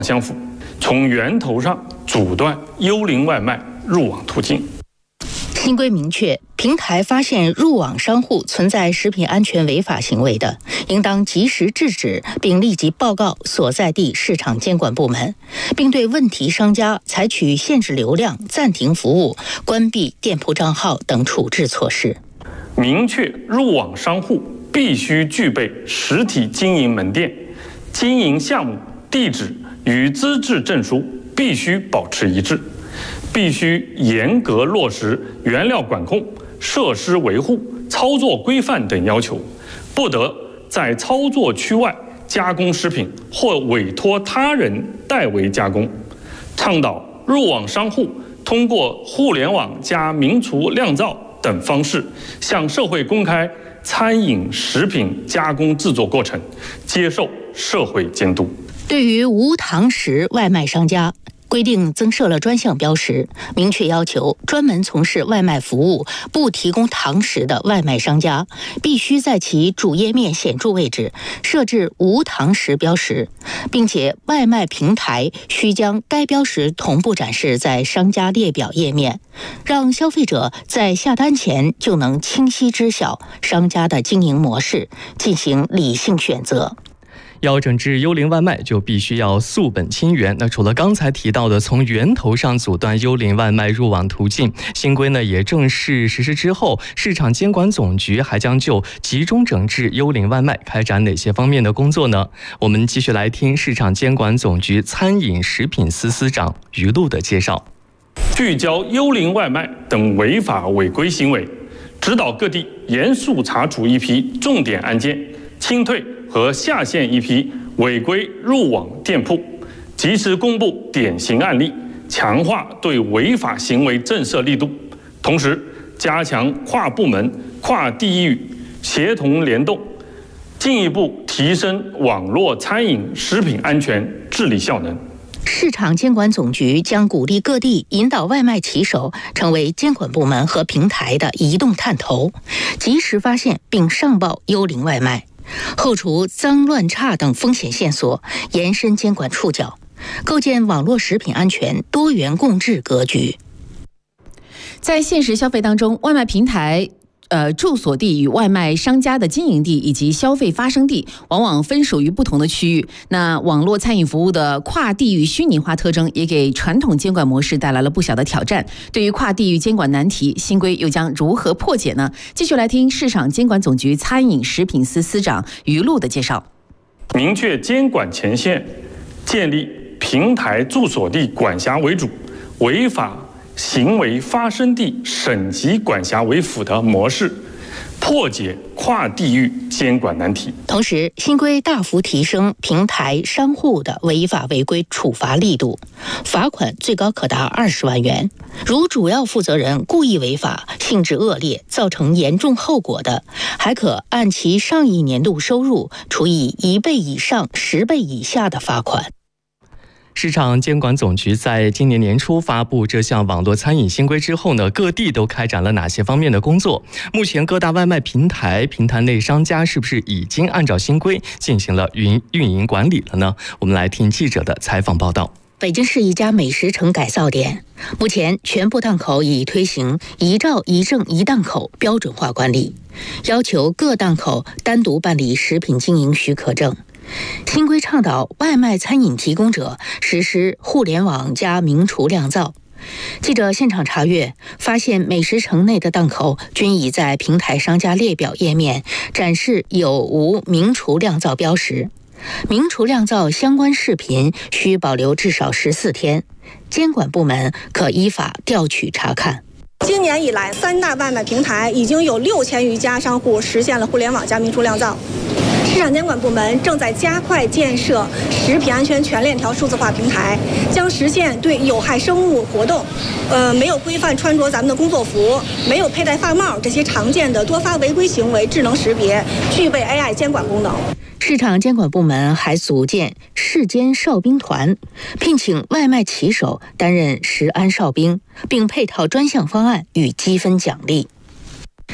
相符，从源头上阻断幽灵外卖入网途径。 新规明确，平台发现入网商户存在食品安全违法行为的，应当及时制止，并立即报告所在地市场监管部门，并对问题商家采取限制流量、暂停服务、关闭店铺账号等处置措施。 明确入网商户必须具备实体经营门店，经营项目、地址与资质证书必须保持一致。必须严格落实原料管控、设施维护、操作规范等要求，不得在操作区外加工食品或委托他人代为加工。倡导入网商户通过互联网加明厨亮灶等方式，向社会公开餐饮食品加工制作过程，接受社会监督。 对于无堂食外卖商家，规定增设了专项标识，明确要求专门从事外卖服务不提供堂食的外卖商家，必须在其主页面显著位置设置无堂食标识，并且外卖平台需将该标识同步展示在商家列表页面，让消费者在下单前就能清晰知晓商家的经营模式，进行理性选择。 要整治幽灵外卖，就必须要溯本清源。那除了刚才提到的从源头上阻断幽灵外卖入网途径，新规呢也正式实施之后，市场监管总局还将就集中整治幽灵外卖开展哪些方面的工作呢？我们继续来听市场监管总局餐饮食品司司长于璐的介绍。 聚焦幽灵外卖等违法违规行为，指导各地严肃查处一批重点案件，清退和下线一批违规入网店铺，及时公布典型案例，强化对违法行为震慑力度，同时加强跨部门、跨地域协同联动，进一步提升网络餐饮食品安全治理效能。 市场监管总局将鼓励各地引导外卖骑手成为监管部门和平台的移动探头，及时发现并上报幽灵外卖，后除脏乱差等风险线索，延伸监管触角，构建网络食品安全多元共治格局。 在现实消费当中，外卖平台住所地与外卖商家的经营地以及消费发生地往往分属于不同的区域。那网络餐饮服务的跨地域虚拟化特征也给传统监管模式带来了不小的挑战。对于跨地域监管难题，新规又将如何破解呢？继续来听市场监管总局餐饮食品司司长于璐的介绍。 明确监管前线，建立平台住所地管辖为主、违法行为发生地省级管辖为辅的模式，破解跨地域监管难题。 同时，新规大幅提升平台商户的违法违规处罚力度，罚款最高可达20万元。如主要负责人故意违法、性质恶劣、造成严重后果的，还可按其上一年度收入处以1倍以上10倍以下的罚款。 市场监管总局在今年年初发布这项网络餐饮新规之后呢，各地都开展了哪些方面的工作？目前各大外卖平台内商家是不是已经按照新规进行了运营管理了呢？我们来听记者的采访报道。 北京市一家美食城改造点，目前全部档口已推行一照一证一档口标准化管理，要求各档口单独办理食品经营许可证。新规倡导外卖餐饮提供者实施互联网加明厨亮灶。记者现场查阅，发现美食城内的档口均已在平台商家列表页面展示有无明厨亮灶标识。明厨亮灶相关视频需保留至少14天，监管部门可依法调取查看。 今年以来，3大外卖平台已经有6000余家商户实现了互联网加明厨亮灶。市场监管部门正在加快建设食品安全全链条数字化平台，将实现对有害生物活动、没有规范穿着咱们的工作服、没有佩戴发帽这些常见的多发违规行为智能识别，具备 AI 监管功能。 市场监管部门还组建市监哨兵团，聘请外卖骑手担任食安哨兵，并配套专项方案与积分奖励。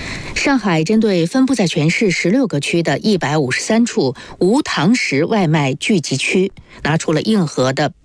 上海针对分布在全市16个区的153处无堂食外卖聚集区，拿出了硬核的